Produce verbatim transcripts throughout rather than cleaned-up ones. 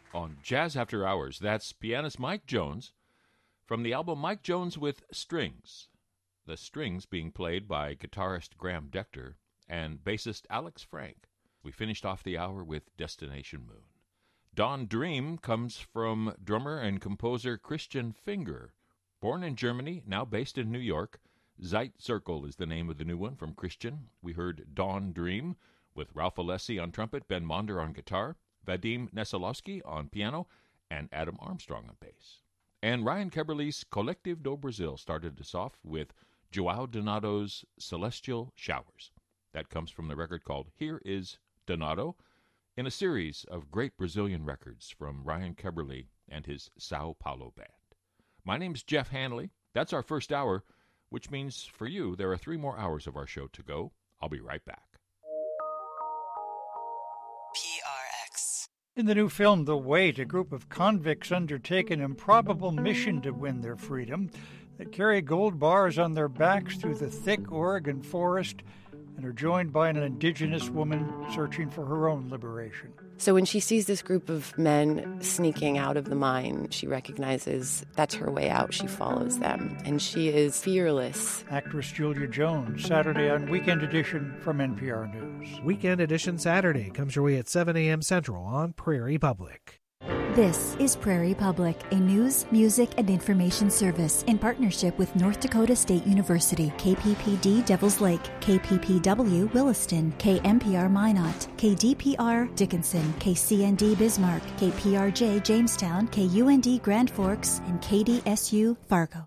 on Jazz After Hours. That's pianist Mike Jones from the album Mike Jones with Strings, the strings being played by guitarist Graham Decter and bassist Alex Frank. We finished off the hour with Destination Moon. Dawn Dream comes from drummer and composer Christian Finger. Born in Germany, now based in New York, Zeit Circle is the name of the new one from Christian. We heard Dawn Dream with Ralph Alessi on trumpet, Ben Monder on guitar, Vadim Nesolowski on piano, and Adam Armstrong on bass. And Ryan Keberle's Collective do Brasil started us off with João Donato's Celestial Showers. That comes from the record called Here is Donato, in a series of great Brazilian records from Ryan Keberle and his Sao Paulo band. My name's Jeff Hanley. That's our first hour, which means for you there are three more hours of our show to go. I'll be right back. P R X. In the new film The Wait, a group of convicts undertake an improbable mission to win their freedom. They carry gold bars on their backs through the thick Oregon forest and are joined by an indigenous woman searching for her own liberation. So when she sees this group of men sneaking out of the mine, she recognizes that's her way out. She follows them, and she is fearless. Actress Julia Jones, Saturday on Weekend Edition from N P R News. Weekend Edition Saturday comes your way at seven a.m. Central on Prairie Public. This is Prairie Public, a news, music, and information service in partnership with North Dakota State University, K P P D Devils Lake, K P P W Williston, K M P R Minot, K D P R Dickinson, K C N D Bismarck, K P R J Jamestown, K U N D Grand Forks, and K D S U Fargo.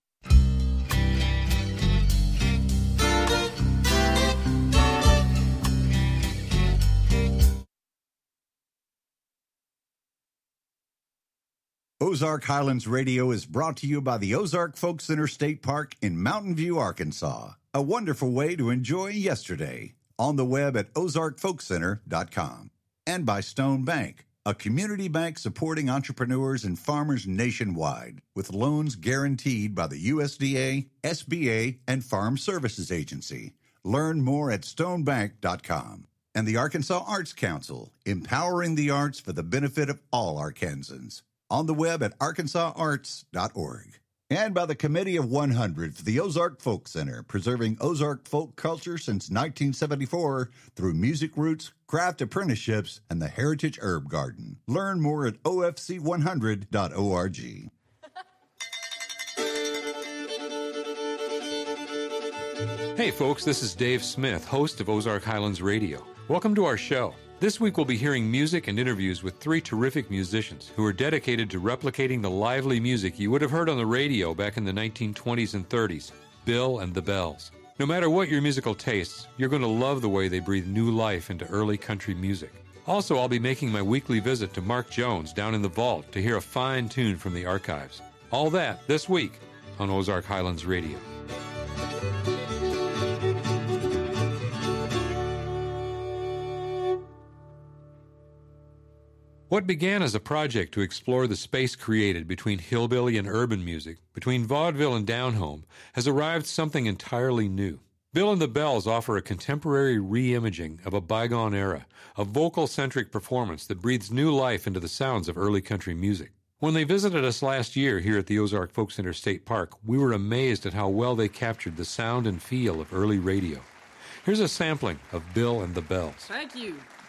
Ozark Highlands Radio is brought to you by the Ozark Folk Center State Park in Mountain View, Arkansas. A wonderful way to enjoy yesterday. On the web at ozark folk center dot com. And by Stone Bank, a community bank supporting entrepreneurs and farmers nationwide, with loans guaranteed by the U S D A, S B A, and Farm Services Agency. Learn more at stone bank dot com. And the Arkansas Arts Council, empowering the arts for the benefit of all Arkansans. On the web at arkansas arts dot org. And by the Committee of one hundred for the Ozark Folk Center, preserving Ozark folk culture since nineteen seventy-four through music roots, craft apprenticeships, and the Heritage Herb Garden. Learn more at O F C one hundred dot org. Hey folks, this is Dave Smith, host of Ozark Highlands Radio. Welcome to our show. This week we'll be hearing music and interviews with three terrific musicians who are dedicated to replicating the lively music you would have heard on the radio back in the nineteen twenties and thirties, Bill and the Bells. No matter what your musical tastes, you're going to love the way they breathe new life into early country music. Also, I'll be making my weekly visit to Mark Jones down in the vault to hear a fine tune from the archives. All that this week on Ozark Highlands Radio. What began as a project to explore the space created between hillbilly and urban music, between vaudeville and down-home, has arrived something entirely new. Bill and the Bells offer a contemporary re-imaging of a bygone era, a vocal-centric performance that breathes new life into the sounds of early country music. When they visited us last year here at the Ozark Folk Center State Park, we were amazed at how well they captured the sound and feel of early radio. Here's a sampling of Bill and the Bells. Thank you.